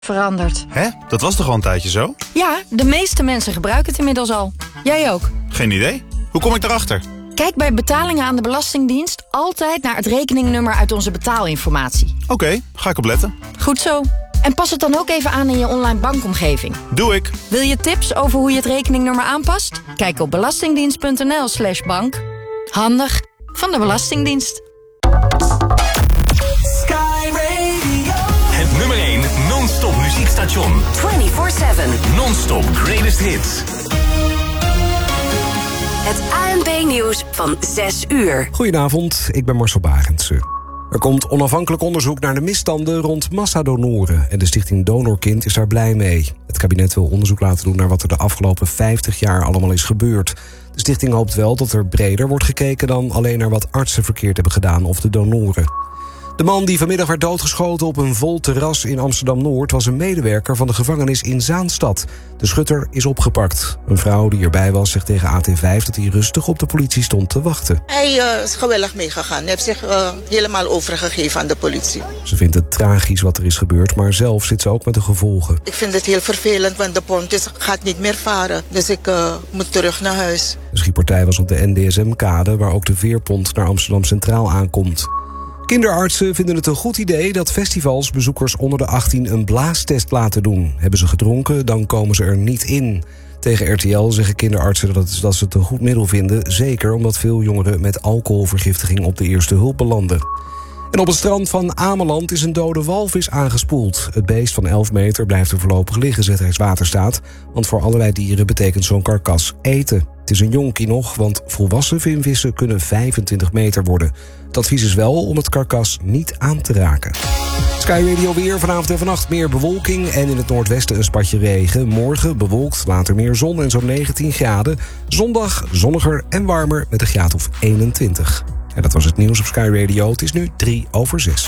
veranderd. Hè? Dat was toch al een tijdje zo? Ja, de meeste mensen gebruiken het inmiddels al. Jij ook. Geen idee. Hoe kom ik daarachter? Kijk bij betalingen aan de Belastingdienst altijd naar het rekeningnummer uit onze betaalinformatie. Oké, ga ik opletten. Goed zo. En pas het dan ook even aan in je online bankomgeving. Doe ik. Wil je tips over hoe je het rekeningnummer aanpast? Kijk op belastingdienst.nl/bank. Handig van de Belastingdienst. Sky Radio. Het nummer 1 non-stop muziekstation. 24/7. Non-stop greatest hits. Het ANP-nieuws van 6 uur. Goedenavond, ik ben Marcel Barendse. Er komt onafhankelijk onderzoek naar de misstanden rond massadonoren. En de stichting Donorkind is daar blij mee. Het kabinet wil onderzoek laten doen naar wat er de afgelopen 50 jaar allemaal is gebeurd. De stichting hoopt wel dat er breder wordt gekeken dan alleen naar wat artsen verkeerd hebben gedaan of de donoren. De man die vanmiddag werd doodgeschoten op een vol terras in Amsterdam-Noord was een medewerker van de gevangenis in Zaanstad. De schutter is opgepakt. Een vrouw die erbij was zegt tegen AT5 dat hij rustig op de politie stond te wachten. Hij is gewillig meegegaan. Hij heeft zich helemaal overgegeven aan de politie. Ze vindt het tragisch wat er is gebeurd, maar zelf zit ze ook met de gevolgen. Ik vind het heel vervelend, want de pont gaat niet meer varen. Dus ik moet terug naar huis. De schietpartij was op de NDSM-kade, waar ook de veerpont naar Amsterdam Centraal aankomt. Kinderartsen vinden het een goed idee dat festivals bezoekers onder de 18 een blaastest laten doen. Hebben ze gedronken, dan komen ze er niet in. Tegen RTL zeggen kinderartsen dat ze het een goed middel vinden. Zeker omdat veel jongeren met alcoholvergiftiging op de eerste hulp belanden. En op het strand van Ameland is een dode walvis aangespoeld. Het beest van 11 meter blijft er voorlopig liggen, zegt Rijkswaterstaat. Want voor allerlei dieren betekent zo'n karkas eten. Het is een jonkie nog, want volwassen vinvissen kunnen 25 meter worden. Het advies is wel om het karkas niet aan te raken. Sky Radio weer, vanavond en vannacht meer bewolking en in het noordwesten een spatje regen. Morgen bewolkt, later meer zon en zo'n 19 graden. Zondag zonniger en warmer met een graad of 21. En dat was het nieuws op Sky Radio. Het is nu 6:03.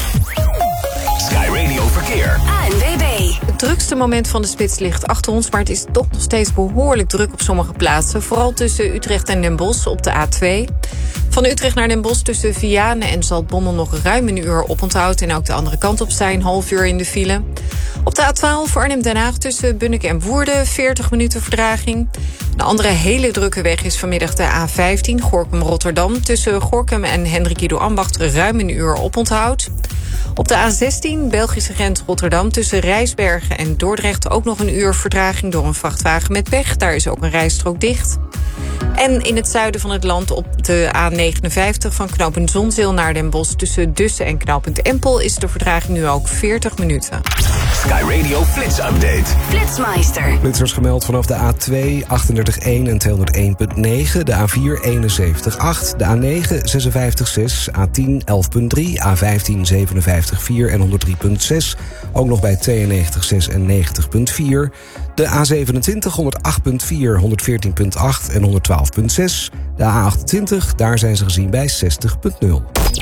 Sky Radio Verkeer. ANWB. Het drukste moment van de spits ligt achter ons, maar het is toch nog steeds behoorlijk druk op sommige plaatsen. Vooral tussen Utrecht en Den Bosch op de A2. Van Utrecht naar Den Bosch tussen Vianen en Zaltbommel nog ruim een uur oponthoud. En ook de andere kant op zijn, een half uur in de file. Op de A12 Arnhem-Den Haag tussen Bunnik en Woerden 40 minuten vertraging. De andere hele drukke weg is vanmiddag de A15 Gorinchem-Rotterdam. Tussen Gorinchem en Hendrik Ido Ambacht ruim een uur oponthoud. Op de A16 Belgische grens Rotterdam tussen Rijsbergen en Dordrecht ook nog een uur vertraging door een vrachtwagen met pech. Daar is ook een rijstrook dicht. En in het zuiden van het land op de A59 van knooppunt Zonzeel naar Den Bosch tussen Dussen en knooppunt Empel is de vertraging nu ook 40 minuten. Sky Radio Flits Update. Flitsmeister. Flitsers gemeld vanaf de A2 38.1 en 201.9, de A4 71.8, de A9 56.6, A10 11.3, A15 57.4 en 103.6. Ook nog bij 92.6 en 90.4. De A27 108.4, 114.8 en 112.6. De A28, daar zijn ze gezien bij 60.0.